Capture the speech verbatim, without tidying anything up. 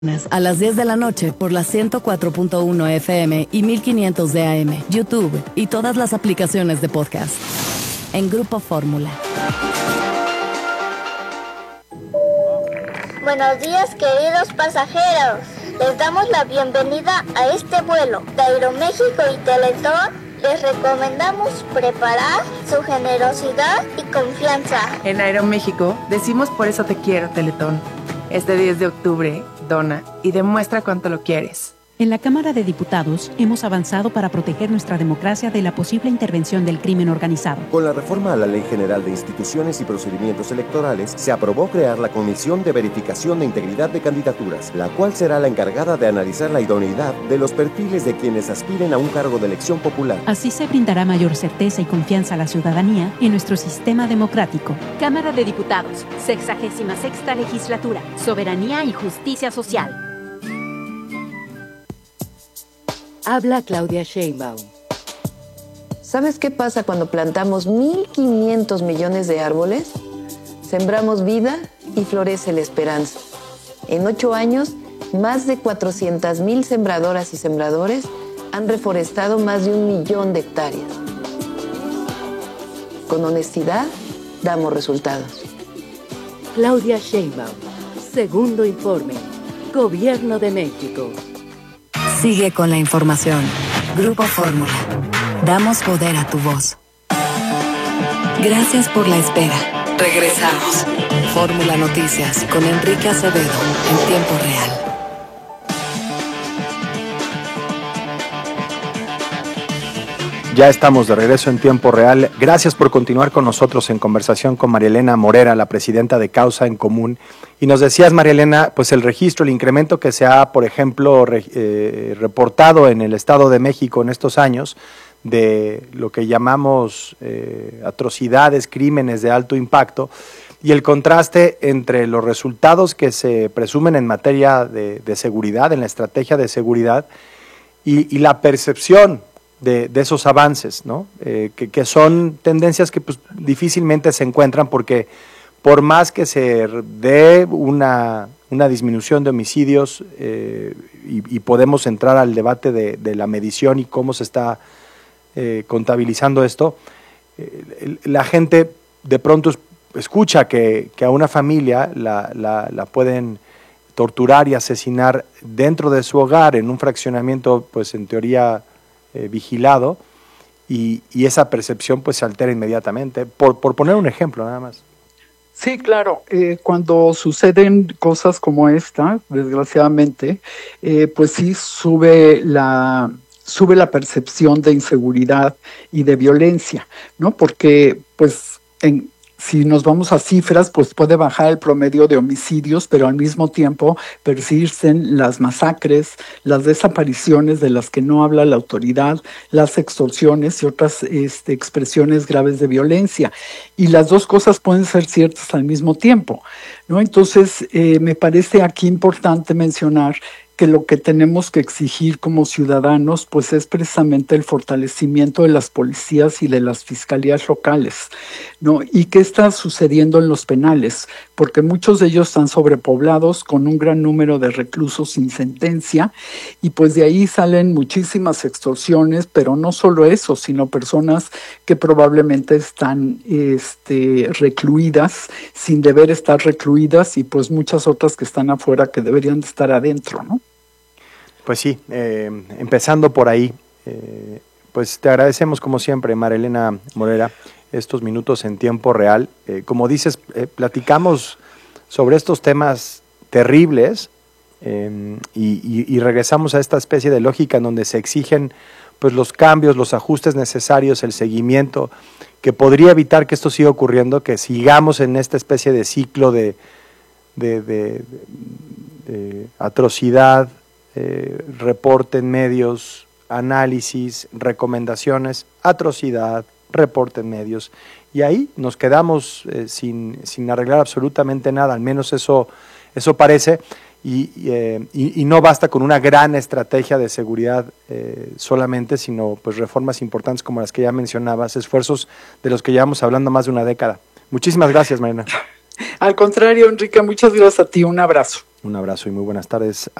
A las diez de la noche por la ciento cuatro punto uno F M y mil quinientos de A M, YouTube y todas las aplicaciones de podcast. En Grupo Fórmula. Buenos días, queridos pasajeros. Les damos la bienvenida a este vuelo de Aeroméxico y Teletón. Les recomendamos preparar su generosidad y confianza. En Aeroméxico decimos por eso te quiero, Teletón. Este diez de octubre, dona y demuestra cuánto lo quieres. En la Cámara de Diputados hemos avanzado para proteger nuestra democracia de la posible intervención del crimen organizado. Con la reforma a la Ley General de Instituciones y Procedimientos Electorales, se aprobó crear la Comisión de Verificación de Integridad de Candidaturas, la cual será la encargada de analizar la idoneidad de los perfiles de quienes aspiren a un cargo de elección popular. Así se brindará mayor certeza y confianza a la ciudadanía en nuestro sistema democrático. Cámara de Diputados, sexagésima sexta legislatura, soberanía y justicia social. Habla Claudia Sheinbaum. ¿Sabes qué pasa cuando plantamos mil quinientos millones de árboles? Sembramos vida y florece la esperanza. En ocho años, más de cuatrocientas mil sembradoras y sembradores han reforestado más de un millón de hectáreas. Con honestidad, damos resultados. Claudia Sheinbaum. Segundo informe. Gobierno de México. Sigue con la información. Grupo Fórmula. Damos poder a tu voz. Gracias por la espera. Regresamos. Fórmula Noticias con Enrique Acevedo en tiempo real. Ya estamos de regreso en tiempo real. Gracias por continuar con nosotros en conversación con María Elena Morera, la presidenta de Causa en Común. Y nos decías, María Elena, pues el registro, el incremento que se ha, por ejemplo, re, eh, reportado en el Estado de México en estos años de lo que llamamos eh, atrocidades, crímenes de alto impacto, y el contraste entre los resultados que se presumen en materia de, de seguridad, en la estrategia de seguridad, y, y la percepción De, de esos avances, ¿no? Eh, que, que son tendencias que pues, difícilmente se encuentran porque por más que se dé una, una disminución de homicidios eh, y, y podemos entrar al debate de, de la medición y cómo se está eh, contabilizando esto, eh, la gente de pronto escucha que, que a una familia la, la, la pueden torturar y asesinar dentro de su hogar en un fraccionamiento, pues en teoría Eh, vigilado y, y esa percepción pues se altera inmediatamente, por, por poner un ejemplo nada más. Sí, claro, eh, cuando suceden cosas como esta, desgraciadamente, eh, pues sí sube la, sube la percepción de inseguridad y de violencia, ¿no? Porque pues en si nos vamos a cifras, pues puede bajar el promedio de homicidios, pero al mismo tiempo persisten las masacres, las desapariciones de las que no habla la autoridad, las extorsiones y otras este, expresiones graves de violencia. Y las dos cosas pueden ser ciertas al mismo tiempo, ¿no? Entonces, eh, me parece aquí importante mencionar que lo que tenemos que exigir como ciudadanos pues es precisamente el fortalecimiento de las policías y de las fiscalías locales, ¿no? ¿Y qué está sucediendo en los penales? Porque muchos de ellos están sobrepoblados con un gran número de reclusos sin sentencia y pues de ahí salen muchísimas extorsiones, pero no solo eso, sino personas que probablemente están este, recluidas sin deber estar recluidas y pues muchas otras que están afuera que deberían de estar adentro, ¿no? Pues sí, eh, empezando por ahí, eh, pues te agradecemos como siempre, María Elena Morera, estos minutos en tiempo real. Eh, como dices, eh, platicamos sobre estos temas terribles eh, y, y, y regresamos a esta especie de lógica en donde se exigen pues, los cambios, los ajustes necesarios, el seguimiento, que podría evitar que esto siga ocurriendo, que sigamos en esta especie de ciclo de, de, de, de, de atrocidad, Eh, reporte en medios, análisis, recomendaciones, atrocidad, reporte en medios, y ahí nos quedamos eh, sin, sin arreglar absolutamente nada, al menos eso, eso parece, y, eh, y, y no basta con una gran estrategia de seguridad eh, solamente, sino pues reformas importantes como las que ya mencionabas, esfuerzos de los que llevamos hablando más de una década. Muchísimas gracias, Mariana. Al contrario, Enrique, muchas gracias a ti, un abrazo. Un abrazo y muy buenas tardes.